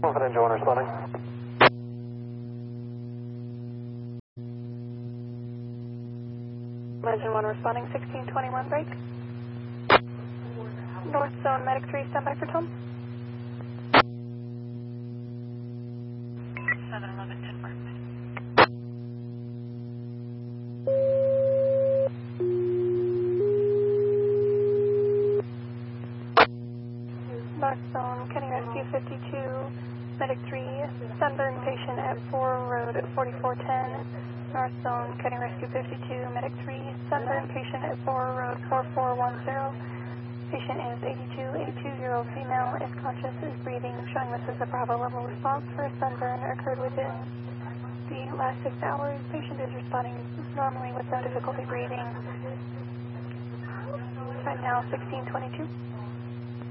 Confidential 1 responding. Legend 1 responding, 1621 break. North Zone Medic 3, standby for Tom. 711, 10 mark. North Zone, Kenny Rescue 52, Medic 3, sunburn patient at 4 Road at 4410. North Zone, Kenny Rescue 52, Medic 3, sunburn patient at 4 Road 4410. Patient is 82-year-old female, is conscious, is breathing, showing this is a Bravo level response for a sunburn occurred within the last 6 hours. Patient is responding normally with no difficulty breathing. Right now, 1622.